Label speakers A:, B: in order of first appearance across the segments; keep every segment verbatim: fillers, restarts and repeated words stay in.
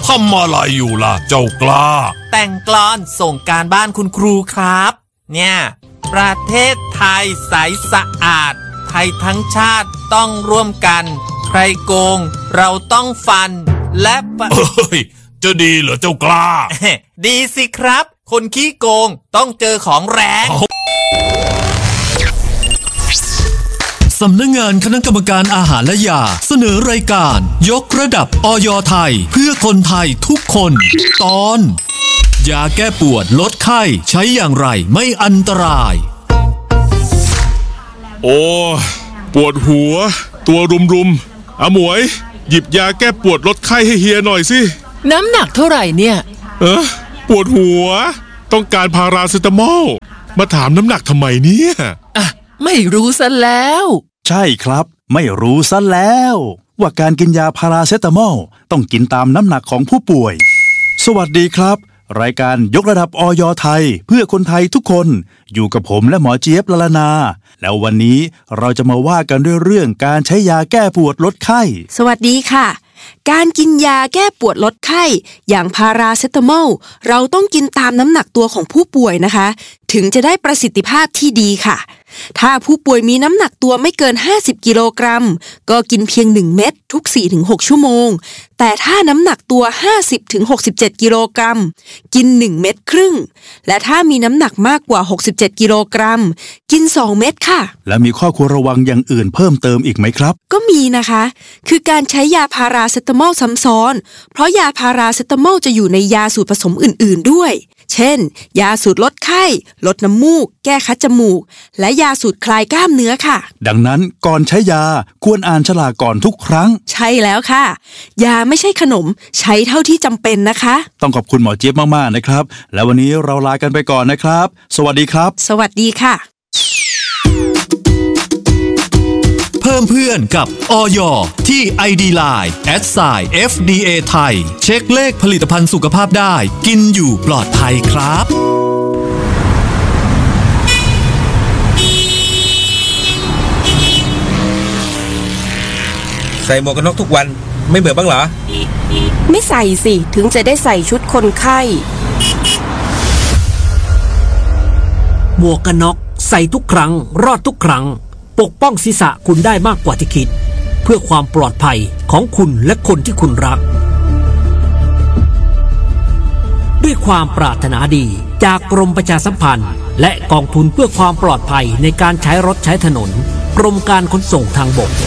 A: ทำอะไรอยู่ล่ะเจ้ากล้า
B: แต่งกลอนส่งการบ้านคุณครูครับเนี่ยประเทศไทยใสสะอาดไทยทั้งชาติต้องร่วมกันใครโกงเราต้องฟันและปะ
A: เฮ้ยจะดีเหรอเจ้ากล้า
B: ดีสิครับคนขี้โกงต้องเจอของแรง
C: สำนักงานคณะกรรมการอาหารและยาเสนอรายการยกระดับอย.ไทยเพื่อคนไทยทุกคนตอนยาแก้ปวดลดไข้ใช้อย่างไรไม่อันตราย
A: โอ้ปวดหัวตัวรุมๆอาหมวยหยิบยาแก้ปวดลดไข้ให้เฮียหน่อยสิ
D: น้ำหนักเท่าไหร่เนี่ย
A: เออปวดหัวต้องการพาราเซตามอลมาถามน้ำหนักทำไมเนี่ย
D: อ่ะไม่รู้ซะแล้ว
E: ใช่ครับไม่รู้ซะแล้วว่าการกินยาพาราเซตามอลต้องกินตามน้ำหนักของผู้ป่วยสวัสดีครับรายการยกระดับอย.ไทยเพื่อคนไทยทุกคนอยู่กับผมและหมอเจี๊ยบละลานาแล้ววันนี้เราจะมาว่ากันด้วยเรื่องการใช้ยาแก้ปวดลดไข้
F: สวัสดีค่ะการกินยาแก้ปวดลดไข้อย่างพาราเซตามอลเราต้องกินตามน้ำหนักตัวของผู้ป่วยนะคะถึงจะได้ประสิทธิภาพที่ดีค่ะถ้าผู้ป่วยมีน้ำหนักตัวไม่เกินห้าสิบกิโลกรัมก็กินเพียงหนึ่งเม็ดทุก สี่ถึงหก ชั่วโมงแต่ถ้าน้ำหนักตัว ห้าสิบถึงหกสิบเจ็ด กิโลกรัมกินหนึ่งเม็ดครึ่งและถ้ามีน้ำหนักมากกว่าหกสิบเจ็ดกิโลกรัมกินสองเม็ดค่ะ
E: และมีข้อควรระวังอย่างอื่นเพิ่มเติมอีกไหมครับ
F: ก็มีนะคะคือการใช้ยาพาราเซตามอลซ้ำซ้อนเพราะยาพาราเซตามอลจะอยู่ในยาสูตรผสมอื่นๆด้วยเช่นยาสูตรลดไข้ลดน้ำมูกแก้คัดจมูกและยาสูตรคลายกล้ามเนื้อค่ะ
E: ดังนั้นก่อนใช้ยาควรอ่านฉลากก่อนทุกครั้ง
F: ใช่แล้วค่ะยาไม่ใช่ขนมใช้เท่าที่จำเป็นนะคะ
E: ต้องขอบคุณหมอเจี๊ยบมากๆนะครับแล้ววันนี้เราลากันไปก่อนนะครับสวัสดีครับ
F: สวัสดีค่ะ
C: เพิ่มเพื่อนกับอย.ที่ ไอ ดี ไลน์ แอท ไซน์ เอฟ ดี เอ ไทยเช็คเลขผลิตภัณฑ์สุขภาพได้กินอยู่ปลอดภัยครับ
G: ใส่หมวกกันน็อกทุกวันไม่เบื่อบ้างเหรอ
H: ไม่ใส่สิถึงจะได้ใส่ชุดคนไข้
I: หมวกกันน็อกใส่ทุกครั้งรอดทุกครั้งปกป้องศีรษะคุณได้มากกว่าที่คิดเพื่อความปลอดภัยของคุณและคนที่คุณรักด้วยความปรารถนาดีจากกรมประชาสัมพันธ์และกองทุนเพื่อความปลอดภัยในการใช้รถใช้ถนนกรมการขนส่งทางบก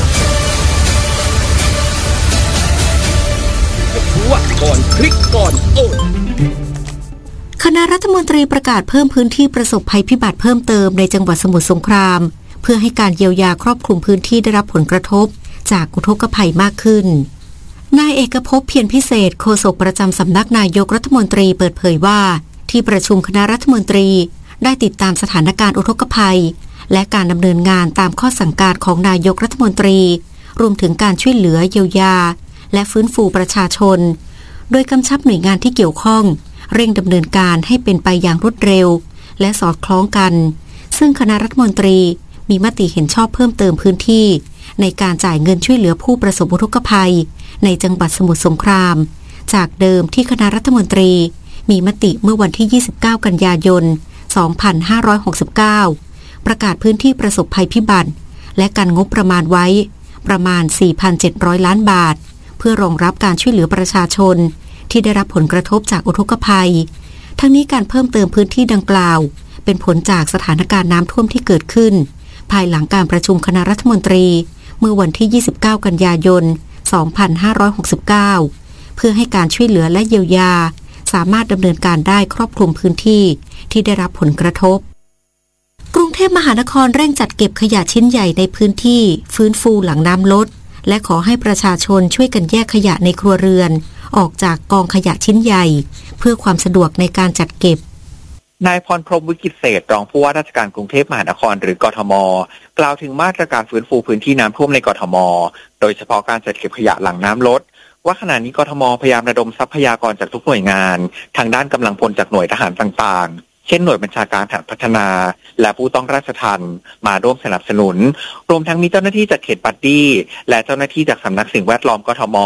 G: ก่อนคลิกก่อนโอน
J: คณะรัฐมนตรีประกาศเพิ่มพื้นที่ประสบภัยพิบัติเพิ่มเติมในจังหวัดสมุทรสงครามเพื่อให้การเยียวยาครอบคลุมพื้นที่ได้รับผลกระทบจากอุทกภัยมากขึ้นนายเอกภพเพียรพิเศษโฆษกประจำสำนักนายกรัฐมนตรีเปิดเผยว่าที่ประชุมคณะรัฐมนตรีได้ติดตามสถานการณ์อุทกภัยและการดำเนินงานตามข้อสั่งการของนายกรัฐมนตรีรวมถึงการช่วยเหลือเยียวยาและฟื้นฟูประชาชนโดยกำชับหน่วยงานที่เกี่ยวข้องเร่งดำเนินการให้เป็นไปอย่างรวดเร็วและสอดคล้องกันซึ่งคณะรัฐมนตรีมีมติเห็นชอบเพิ่มเติมพื้นที่ในการจ่ายเงินช่วยเหลือผู้ประสบอุทกภัยในจังหวัดสมุทรสงครามจากเดิมที่คณะรัฐมนตรีมีมติเมื่อวันที่ยี่สิบเก้ากันยายนสองพันห้าร้อยหกสิบเก้าประกาศพื้นที่ประสบภัยพิบัติและการงบประมาณไว้ประมาณ สี่พันเจ็ดร้อย ล้านบาทเพื่อรองรับการช่วยเหลือประชาชนที่ได้รับผลกระทบจากอุทกภัยทั้งนี้การเพิ่มเติมพื้นที่ดังกล่าวเป็นผลจากสถานการณ์น้ำท่วมที่เกิดขึ้นภายหลังการประชุมคณะรัฐมนตรีเมื่อวันที่ยี่สิบเก้ากันยายนสองพันห้าร้อยหกสิบเก้าเพื่อให้การช่วยเหลือและเยียวยาสามารถดำเนินการได้ครอบคลุมพื้นที่ที่ได้รับผลกระทบกรุงเทพมหานครเร่งจัดเก็บขยะชิ้นใหญ่ในพื้นที่ฟื้นฟูหลังน้ำลดและขอให้ประชาชนช่วยกันแยกขยะในครัวเรือนออกจากกองขยะชิ้นใหญ่เพื่อความสะดวกในการจัดเก็บ
K: นายพรพรหมวิกิตเศษรองผู้ว่าราชการกรุงเทพมหานครหรือกทมกล่าวถึงมาตรการฟื้นฟูพื้นที่น้ำท่วมในกทมโดยเฉพาะการจัดเก็บขยะหลังน้ำลดว่าขณะนี้กทมพยายามระดมทรัพยากรจากทุกหน่วยงานทางด้านกำลังพลจากหน่วยทหารต่างๆเช่นหน่วยบัญชาการฐานพัฒนาและผู้ต้องราชทัณฑ์มาร่วมสนับสนุนรวมทั้งมีเจ้าหน้าที่จากเขตปาร์ตี้และเจ้าหน้าที่จากสำนักสิ่งแวดล้อมกทม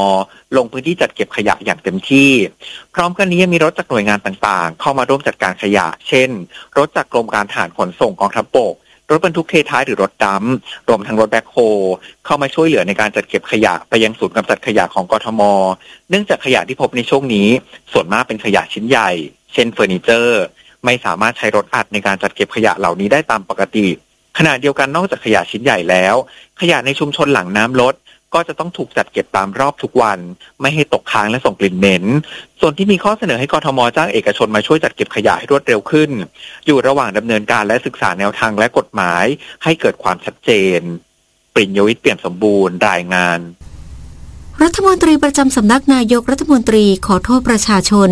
K: ลงพื้นที่จัดเก็บขยะอย่างเต็มที่พร้อมกันนี้ยังมีรถจากหน่วยงานต่างๆเข้ามาร่วมจัดการขยะเช่นรถจากกรมการทหารขนส่งกองทัพบกรถบรรทุกเทท้ายหรือรถดำรวมทั้งรถแบ็คโฮเข้ามาช่วยเหลือในการจัดเก็บขยะไปยังศูนย์กำจัดขยะของกทม.เนื่องจากขยะที่พบในช่วงนี้ส่วนมากเป็นขยะชิ้นใหญ่เช่นเฟอร์นิเจอร์ไม่สามารถใช้รถอัดในการจัดเก็บขยะเหล่านี้ได้ตามปกติขณะเดียวกันนอกจากขยะชิ้นใหญ่แล้วขยะในชุมชนหลังน้ำลดก็จะต้องถูกจัดเก็บตามรอบทุกวันไม่ให้ตกค้างและส่งกลิ่นเหม็นส่วนที่มีข้อเสนอให้กทม.จ้างเอกชนมาช่วยจัดเก็บขยะให้รวดเร็วขึ้นอยู่ระหว่างดำเนินการและศึกษาแนวทางและกฎหมายให้เกิดความชัดเจนปริญญวิทย์เปี่ยมสมบูรณ์รายงาน
J: รัฐมนตรีประจำสำนักนายกรัฐมนตรีขอโทษประชาชน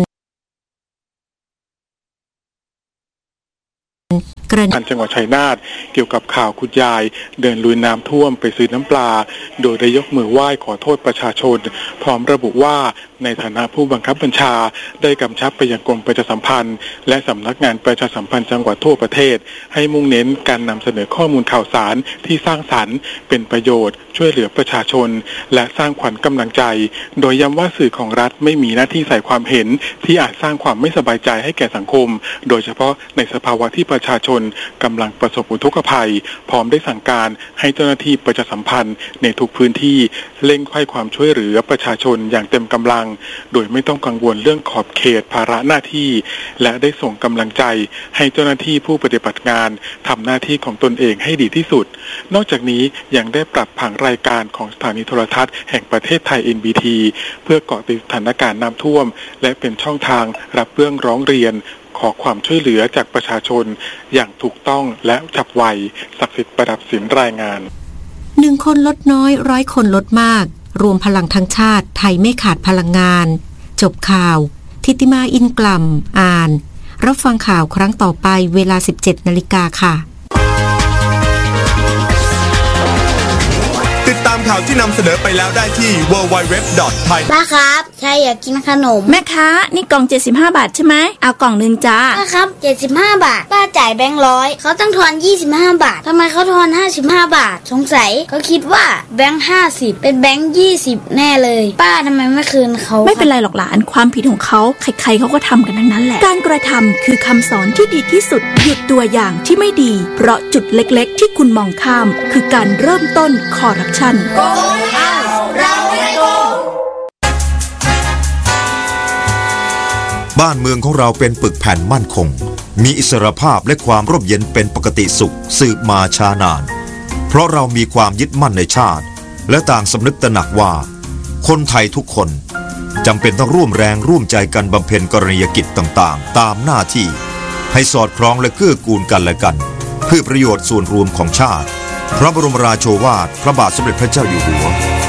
L: การจังหวัดชัยนาทเกี่ยวกับข่าวคุณยายเดินลุยน้ำท่วมไปซื้อน้ำปลาโดยได้ยกมือไหว้ขอโทษประชาชนพร้อมระบุว่าในฐานะผู้บังคับบัญชาได้กำชับไปยังกรมประชาสัมพันธ์และสำนักงานประชาสัมพันธ์จังหวัดทั่วประเทศให้มุ่งเน้นการนำเสนอข้อมูลข่าวสารที่สร้างสรรค์เป็นประโยชน์ช่วยเหลือประชาชนและสร้างขวัญกำลังใจโดยย้ำว่าสื่อของรัฐไม่มีหน้าที่ใส่ความเห็นที่อาจสร้างความไม่สบายใจให้แก่สังคมโดยเฉพาะในสภาวะที่ประชาชนกำลังประสบอุทกภัยพร้อมได้สั่งการให้เจ้าหน้าที่ประชาสัมพันธ์ในทุกพื้นที่เร่งให้ความช่วยเหลือประชาชนอย่างเต็มกำลังโดยไม่ต้องกังวลเรื่องขอบเขตภาระหน้าที่และได้ส่งกำลังใจให้เจ้าหน้าที่ผู้ปฏิบัติงานทำหน้าที่ของตนเองให้ดีที่สุดนอกจากนี้ยังได้ปรับผังรายการของสถานีโทรทัศน์แห่งประเทศไทย เอ็น บี ที เพื่อเกาะติดสถานการณ์น้ำท่วมและเป็นช่องทางรับเรื่องร้องเรียนขอความช่วยเหลือจากประชาชนอย่างถูกต้องและฉับไวศักดิ์สิทธิ์ประดับศิลป์รายงาน
J: หนึ่งคนลดน้อยร้อยคนลดมากรวมพลังทั้งชาติไทยไม่ขาดพลังงานจบข่าวทิติมาอินกล่ำอ่านรับฟังข่าวครั้งต่อไปเวลา สิบเจ็ดนาฬิกาค่ะ
M: ติดตามข่าวที่นำเสนอไปแล้วได้ที่ ดับเบิลยู ดับเบิลยู ดับเบิลยู ดอท ไทย
N: ป้าครับใช่อยากกินขนม
O: แม่ค้านี่กล่องเจ็ดสิบห้าบาทใช่ไหมเอากล่องนึงจ้า
N: ป้าครับเจ็ดสิบห้าบาทป้าจ่ายแบงค์ร้อยเขาต้องทอนยี่สิบห้าบาททำไมเขาทอนห้าสิบห้าบาทสงสัยเขาคิดว่าแบงค์ห้าสิบเป็นแบงค์ยี่สิบแน่เลยป้าทำไมไม่คืนเขา
O: ไม่เป็นไรหรอกหลานความผิดของเขาใครๆเขาก็ทำกันทั้งนั้นแหละการกระทำคือคำสอนที่ดีที่สุดหยุดตัวอย่างที่ไม่ดีเพราะจุดเล็กๆที่คุณมองข้ามคือการเริ่มต้นคอร์รัปชัน
P: บ้านเมืองของเราเป็นปึกแผ่นมั่นคงมีอิสรภาพและความร่มเย็นเป็นปกติสุขสืบมาช้านานเพราะเรามีความยึดมั่นในชาติและต่างสำนึกตระหนักว่าคนไทยทุกคนจำเป็นต้องร่วมแรงร่วมใจกันบำเพ็ญกรณียกิจต่างๆตามหน้าที่ให้สอดคล้องและเกื้อกูลกันและกันเพื่อประโยชน์ส่วนรวมของชาติพระบรมราโชวาทพระบาทสมเด็จพระเจ้าอยู่หัว